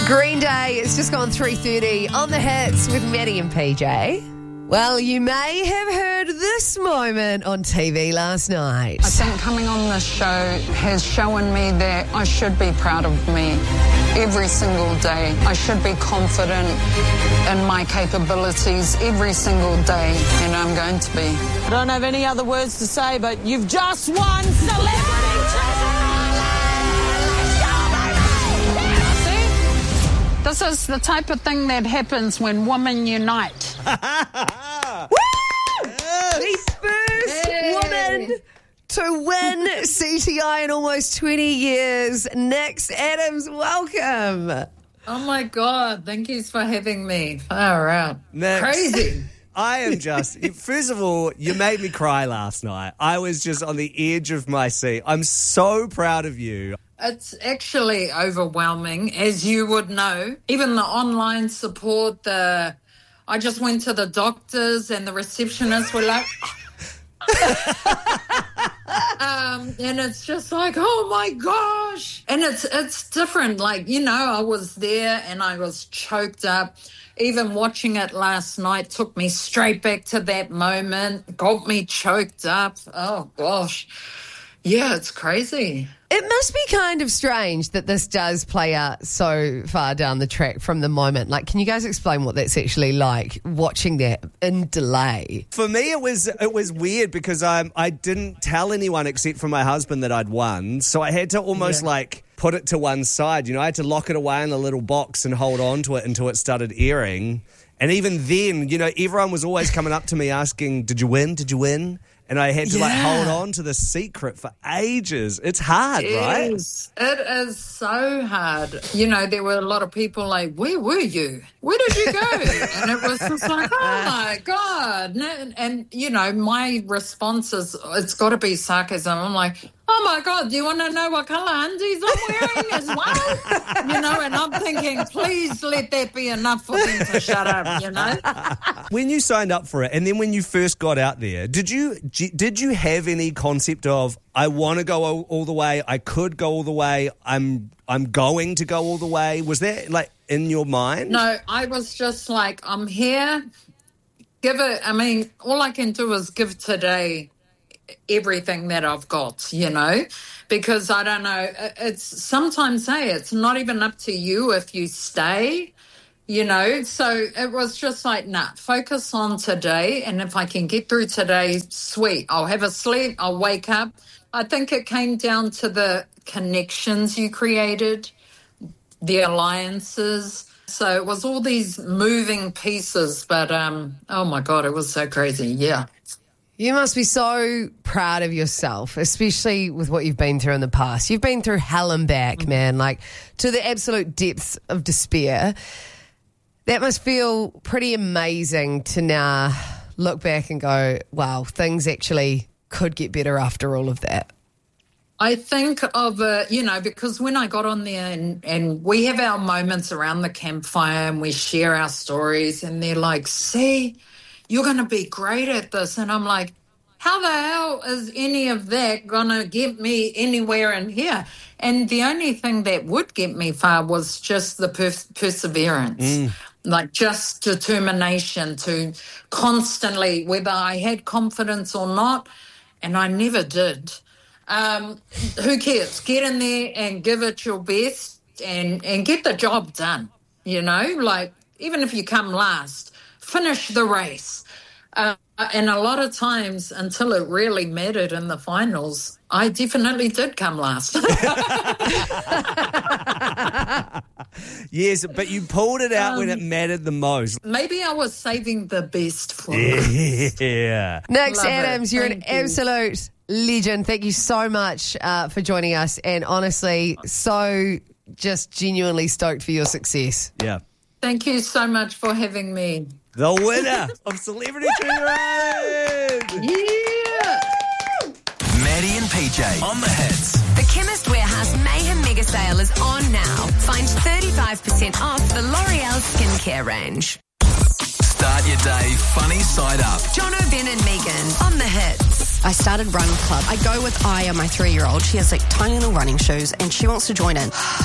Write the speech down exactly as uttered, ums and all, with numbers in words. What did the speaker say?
Green Day, it's just gone three thirty on the hits with Maddie and P J. Well, you may have heard this moment on T V last night. I think coming on this show has shown me that I should be proud of me every single day. I should be confident in my capabilities every single day, and I'm going to be. I don't have any other words to say, but you've just won Celebrity Treasure! This is the type of thing that happens when women unite. Woo! The first Hey. woman to win C T I in almost twenty years. Nix Adams, welcome. Oh my God, thank you for having me. Far out. Nix. Crazy. I am just, first of all, you made me cry last night. I was just on the edge of my seat. I'm so proud of you. It's actually overwhelming, as you would know. Even the online support, the I just went to the doctors and the receptionists were like, um, and it's just like, oh my gosh. And it's it's different. Like, you know, I was there and I was choked up. Even watching it last night took me straight back to that moment, got me choked up. Oh gosh. Yeah, it's crazy. It must be kind of strange that this does play out so far down the track from the moment. Like, can you guys explain what that's actually like, watching that in delay? For me, it was it was weird because I I didn't tell anyone except for my husband that I'd won, so I had to almost Yeah. like put it to one side. You know, I had to lock it away in a little box and hold on to it until it started airing. And even then, you know, everyone was always coming up to me asking, "Did you win? Did you win?" And I had to like Yeah. hold on to the secret for ages. It's hard, right? Yes, it is so hard. You know, there were a lot of people like, where were you? Where did you go? And it was just like, oh my God. And, and you know, my response is, it's got to be sarcasm. I'm like, oh my God, do you want to know what colour undies I'm wearing as well? You know, and I'm thinking, please let that be enough for them to shut up, you know? When you signed up for it, and then when you first got out there, did you did you have any concept of, I want to go all, all the way, I could go all the way, I'm I'm going to go all the way? Was that like in your mind? No, I was just like, I'm here. Give it, I mean, all I can do is give today everything that I've got, you know, because I don't know, it's sometimes, hey, it's not even up to you if you stay, you know, so it was just like, nah, focus on today, and if I can get through today, sweet, I'll have a sleep, I'll wake up. I think it came down to the connections you created, the alliances. So it was all these moving pieces, but um, oh my God, it was so crazy, yeah. You must be so proud of yourself, especially with what you've been through in the past. You've been through hell and back, man, like to the absolute depths of despair. That must feel pretty amazing to now look back and go, wow, things actually could get better after all of that. I think of, uh, you know, because when I got on there and, and we have our moments around the campfire and we share our stories, and they're like, see, you're going to be great at this. And I'm like, how the hell is any of that going to get me anywhere in here? And the only thing that would get me far was just the per- perseverance, mm. like just determination to constantly, whether I had confidence or not, and I never did. Um, who cares? Get in there and give it your best and, and get the job done, you know, like even if you come last, finish the race. Uh, and a lot of times, until it really mattered in the finals, I definitely did come last. Yes, but you pulled it out um, when it mattered the most. Maybe I was saving the best for it. Yeah. Nix Adams, you're an absolute legend. Thank you so much uh, for joining us. And honestly, so just genuinely stoked for your success. Yeah. Thank you so much for having me. The winner of Celebrity Treasure Island! Yeah! Maddie and P J on the hits. The Chemist Warehouse Mayhem Mega Sale is on now. Find thirty-five percent off the L'Oreal skincare range. Start your day funny side up. John O'Ben and Megan on the hits. I started Run Club. I go with Aya, my three-year-old. She has like tiny little running shoes and she wants to join in.